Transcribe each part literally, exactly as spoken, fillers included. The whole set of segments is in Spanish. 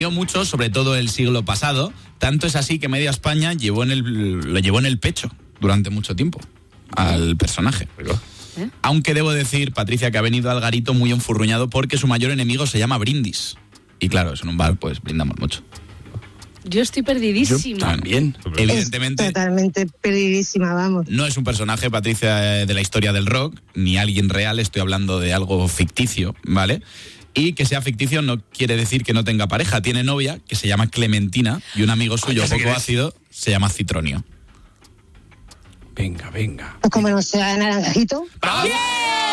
mucho, sobre todo el siglo pasado, tanto es así que media España llevó en el, lo llevó en el pecho durante mucho tiempo al personaje. ¿Eh? Aunque debo decir, Patricia, que ha venido al garito muy enfurruñado porque su mayor enemigo se llama Brindis. Y claro, en un bar pues brindamos mucho. Yo estoy perdidísima. Yo también, evidentemente. Es totalmente perdidísima, vamos. No es un personaje, Patricia, de la historia del rock, ni alguien real, estoy hablando de algo ficticio, ¿vale? Y que sea ficticio no quiere decir que no tenga pareja. Tiene novia, que se llama Clementina, y un amigo suyo poco ácido se llama Citronio. Venga, venga. Pues como no sea naranjito. ¡Vamos! ¡Bien!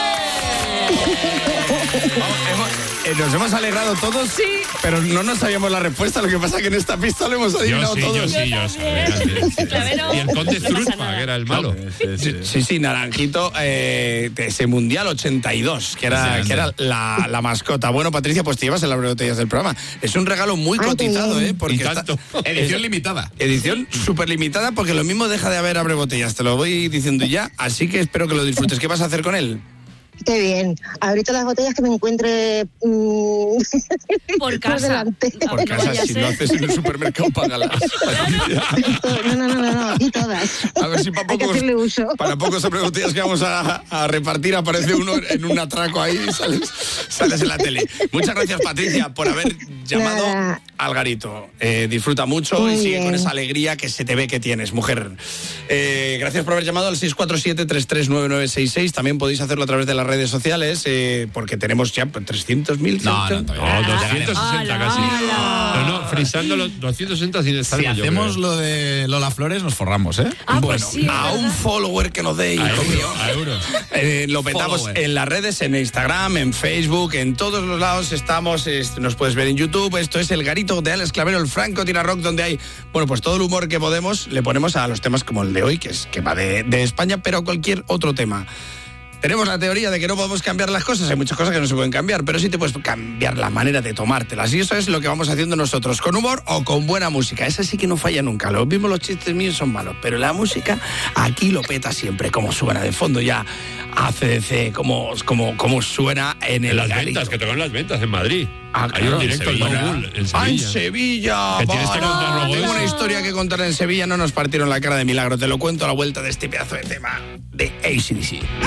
Vamos, hemos, eh, nos hemos alegrado todos, sí, pero no nos sabíamos la respuesta. Lo que pasa es que en esta pista lo hemos adivinado yo sí, todos. Yo sí, yo sabía. Y el conde Zurfa, que era el malo. Sí, sí, sí, sí Naranjito, eh, de ese Mundial ochenta y dos, que era, que era la, la mascota. Bueno, Patricia, pues te llevas el abrebotellas del programa. Es un regalo muy Ay, cotizado, ¿eh? Porque y tanto. Está, edición limitada. Edición súper limitada, porque lo mismo deja de haber abrebotellas. Te lo voy diciendo ya, así que espero que lo disfrutes. ¿Qué vas a hacer con él? Qué bien. Ahorita las botellas que me encuentre mmm, por casa. Por, por casa, si no haces en el supermercado, págalas. No, no, no, no, no, aquí todas. A ver si para pocos, para pocos botellas que vamos a, a repartir aparece uno en un atraco ahí y sales, sales en la tele. Muchas gracias, Patricia, por haber llamado Nada. al garito. Eh, disfruta mucho Muy y sigue bien. con esa alegría que se te ve que tienes, mujer. Eh, gracias por haber llamado al seis cuatro siete, tres tres nueve nueve seis seis. También podéis hacerlo a través de la redes sociales, eh, porque tenemos ya trescientos mil. No, no, no, doscientos sesenta ala, casi. Ala. No, no, frisando los doscientos sesenta sin estar. Si hacemos creo. lo de Lola Flores, nos forramos, ¿eh? Ah, bueno, pues sí, a un follower que nos dé, hijo mío. A euros. Eh, lo petamos Follower. en las redes, en Instagram, en Facebook, en todos los lados estamos. Es, nos puedes ver en YouTube. Esto es El Garito de Alex Clavero, el Franco Tira Rock, donde hay, bueno, pues todo el humor que podemos, le ponemos a los temas como el de hoy, que es que va de, de España, pero cualquier otro tema. Tenemos la teoría de que no podemos cambiar las cosas, hay muchas cosas que no se pueden cambiar, pero sí te puedes cambiar la manera de tomártelas, y eso es lo que vamos haciendo nosotros, con humor o con buena música. Esa sí que no falla nunca. Los mismos los chistes míos son malos, pero la música aquí lo peta siempre, como suena de fondo ya A C D C, como, como, como suena en el en las garito. ventas, que tocan las ventas en Madrid. Ah, hay claro, un directo en Mogul, en Sevilla. Ah, en Sevilla. Que tienes que contar luego Tengo eso. una historia que contar en Sevilla, no nos partieron la cara de milagro. Te lo cuento a la vuelta de este pedazo de tema de A C D C.